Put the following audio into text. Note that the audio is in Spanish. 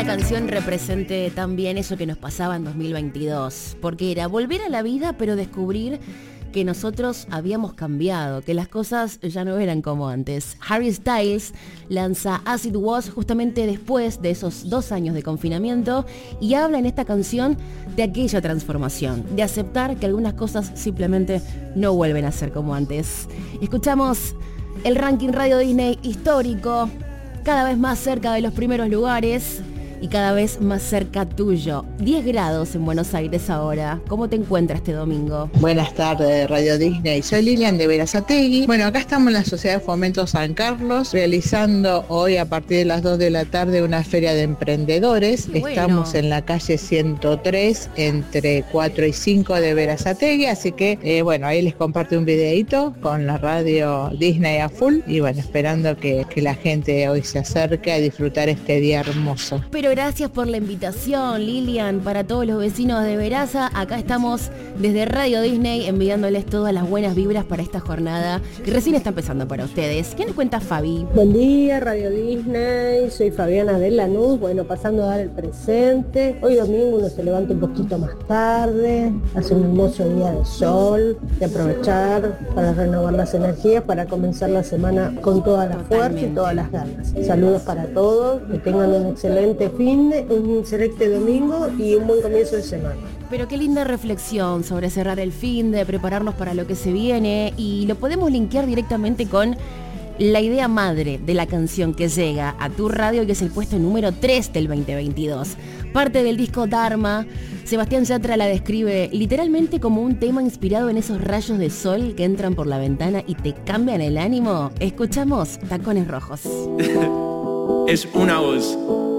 canción represente también eso que nos pasaba en 2022, porque era volver a la vida pero descubrir que nosotros habíamos cambiado, que las cosas ya no eran como antes. Harry Styles lanza As It Was justamente después de esos 2 años de confinamiento y habla en esta canción de aquella transformación, de aceptar que algunas cosas simplemente no vuelven a ser como antes. Escuchamos el ranking Radio Disney histórico, cada vez más cerca de los primeros lugares y cada vez más cerca tuyo. 10 grados en Buenos Aires ahora. ¿Cómo te encuentras este domingo? Buenas tardes, Radio Disney. Soy Lilian de Berazategui. Bueno, acá estamos en la Sociedad de Fomento San Carlos, realizando hoy a partir de las 2 de la tarde una feria de emprendedores. Bueno. Estamos en la calle 103, entre 4 y 5 de Berazategui, así que, bueno, ahí les comparto un videito con la radio Disney a full y bueno, esperando que la gente hoy se acerque a disfrutar este día hermoso. Pero gracias por la invitación, Lilian, para todos los vecinos de Veraza. Acá estamos desde Radio Disney enviándoles todas las buenas vibras para esta jornada que recién está empezando para ustedes. ¿Qué nos cuenta Fabi? Buen día, Radio Disney. Soy Fabiana de Lanús. Bueno, pasando a dar el presente. Hoy domingo uno se levanta un poquito más tarde, hace un hermoso día de sol, de aprovechar para renovar las energías, para comenzar la semana con toda la fuerza y todas las ganas. Saludos para todos, que tengan un excelente un excelente domingo y un buen comienzo de semana. Pero qué linda reflexión sobre cerrar el fin, de prepararnos para lo que se viene, y lo podemos linkear directamente con la idea madre de la canción que llega a tu radio, que es el puesto número 3 del 2022. Parte del disco Dharma. Sebastián Yatra la describe literalmente como un tema inspirado en esos rayos de sol que entran por la ventana y te cambian el ánimo. Escuchamos Tacones Rojos. Es una voz.